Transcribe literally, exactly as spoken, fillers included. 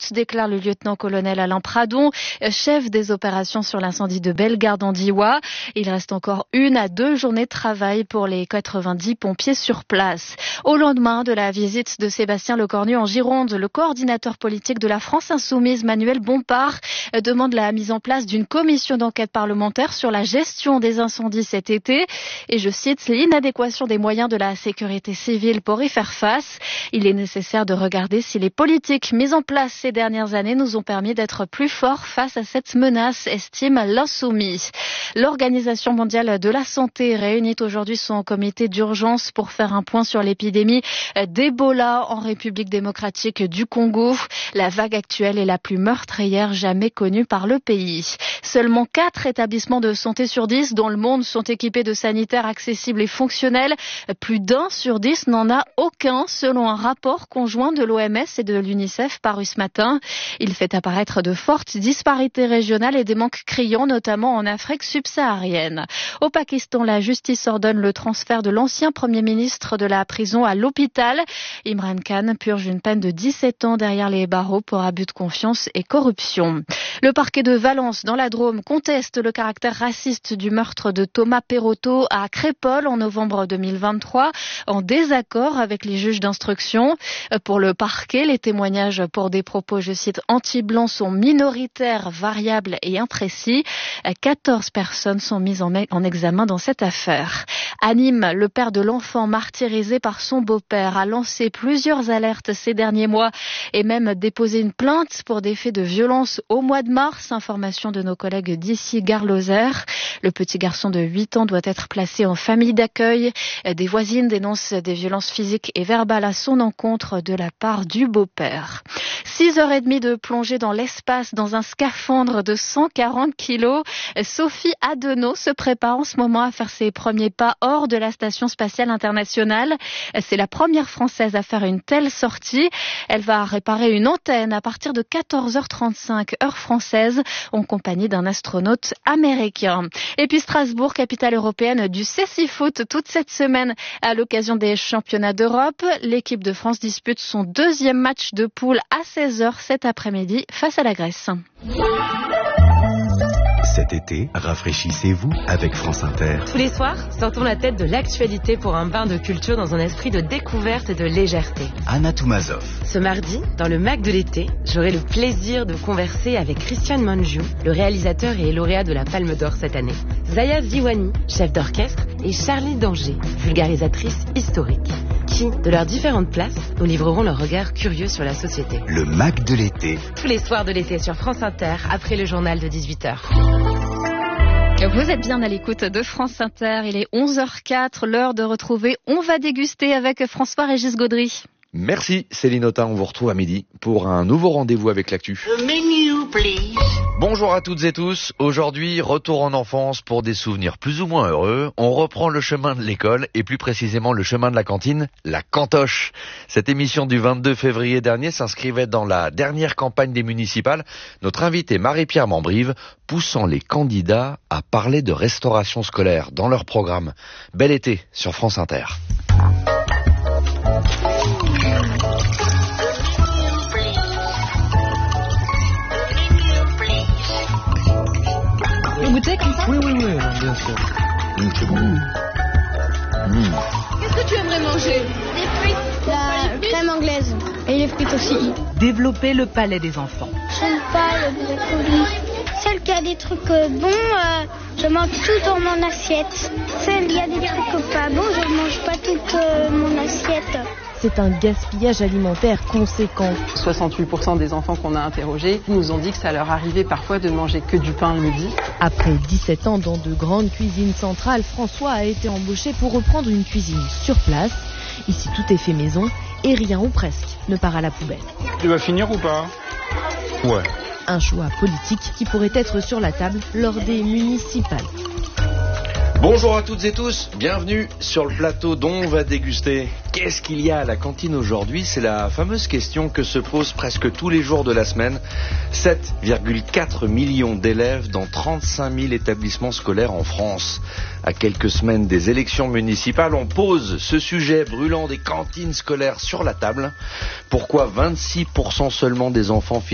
morte, déclare le lieutenant-colonel Alain Pradon, chef des opérations sur l'incendie de Bellegarde en Diois. Il reste encore une à deux journées de travail pour les quatre-vingt-dix pompiers sur place. Au lendemain de la visite de Sébastien Lecornu en Gironde, le coordinateur politique de la France Insoumise, Manuel Bompard, demande la mise en place d'une commission d'enquête parlementaire sur la gestion des incendies cet été. Et je cite, l'inadéquation des moyens de la sécurité civile pour y faire face. Il est nécessaire de regarder si les politiques mises en place ces dernières années nous ont permis d'être plus forts face à cette menace, estime l'insoumis. L'Organisation mondiale de la santé réunit aujourd'hui son comité d'urgence pour faire un point sur l'épidémie d'Ebola en République démocratique du Congo. La vague actuelle est la plus meurtrière jamais connue par le pays. Seulement quatre établissements de santé sur dix dans le monde sont équipés de sanitaires accessibles et fonctionnels. Plus d'un sur dix n'en a aucun, selon un rapport conjoint de l'O M S et de l'UNICEF paru ce matin. Il fait apparaître de fortes disparités régionales et des manques criants, notamment en Afrique subsaharienne. Au Pakistan, la justice ordonne le transfert de l'ancien Premier ministre de la prison à l'hôpital. Imran Khan purge une peine de dix-sept ans derrière les barreaux pour abus de confiance et corruption. Le parquet de Valence, dans la Drôme, conteste le caractère raciste du meurtre de Thomas Perotto à Crépol en novembre deux mille vingt-trois, en désaccord avec les juges d'instruction. Pour le parquet, les témoignages pour des propos, je cite, anti-blancs sont minoritaires, variables et imprécis. quatorze personnes sont mises en, en examen dans cette affaire. À Nîmes, le père de l'enfant martyrisé par son beau-père a lancé plusieurs alertes ces derniers mois et même déposé une plainte pour des faits de violence au mois de mars. Information de nos collègues d'ici, Gare Lozère. Le petit garçon de huit ans doit être placé en famille d'accueil. Des voisines dénoncent des violences physiques et verbales à son encontre de la part du beau-père. Six heures et demie de plongée dans l'espace dans un scaphandre de cent quarante kilos. Sophie Adenau se prépare en ce moment à faire ses premiers pas hors de la Station spatiale internationale. C'est la première Française à faire une telle sortie. Elle va réparer une antenne à partir de quatorze heures trente-cinq heure française en compagnie d'un astronaute américain. Et puis Strasbourg, capitale européenne du cécifoot toute cette semaine à l'occasion des championnats d'Europe. L'équipe de France dispute son deuxième match de poule à seize heures cet après-midi face à la Grèce. Cet été, rafraîchissez-vous avec France Inter. Tous les soirs, sortons la tête de l'actualité pour un bain de culture dans un esprit de découverte et de légèreté. Anna Toumazov. Ce mardi, dans le Mac de l'été, j'aurai le plaisir de converser avec Christian Mungiu, le réalisateur et lauréat de la Palme d'Or cette année, Zaya Ziwani, chef d'orchestre, et Charlie Danger, vulgarisatrice historique, qui, de leurs différentes places, nous livreront leur regard curieux sur la société. Le Mac de l'été. Tous les soirs de l'été sur France Inter, après le journal de dix-huit heures. Vous êtes bien à l'écoute de France Inter. Il est onze heures quatre, l'heure de retrouver On va déguster avec François-Régis Gaudry. Merci Céline Autain, on vous retrouve à midi pour un nouveau rendez-vous avec l'actu. The menu, please. Bonjour à toutes et tous. Aujourd'hui, retour en enfance pour des souvenirs plus ou moins heureux. On reprend le chemin de l'école et plus précisément le chemin de la cantine, la cantoche. Cette émission du vingt-deux février dernier s'inscrivait dans la dernière campagne des municipales. Notre invitée Marie-Pierre Mambrive poussant les candidats à parler de restauration scolaire dans leur programme. Bel été sur France Inter. Vous goûtez comme ça? Oui, oui, oui, bien sûr. Mmh, c'est bon. Mmh. Mmh. Qu'est-ce que tu aimerais manger? Des frites, la crème anglaise et les frites aussi. Développer le palais des enfants. J'aime pas le brocoli. Celle qui a des trucs euh, bons, euh, je mange tout dans mon assiette. Celle qui a des trucs pas bons, je mange pas toute euh, mon assiette. C'est un gaspillage alimentaire conséquent. soixante-huit pour cent des enfants qu'on a interrogés nous ont dit que ça leur arrivait parfois de manger que du pain le midi. Après dix-sept ans dans de grandes cuisines centrales, François a été embauché pour reprendre une cuisine sur place. Ici, tout est fait maison et rien ou presque ne part à la poubelle. Tu vas finir ou pas? Ouais. Un choix politique qui pourrait être sur la table lors des municipales. Bonjour à toutes et tous, bienvenue sur le plateau dont on va déguster. Qu'est-ce qu'il y a à la cantine aujourd'hui? C'est la fameuse question que se posent presque tous les jours de la semaine. sept virgule quatre millions d'élèves dans trente-cinq mille établissements scolaires en France. À quelques semaines des élections municipales, on pose ce sujet brûlant des cantines scolaires sur la table. Pourquoi vingt-six pour cent seulement des enfants finissent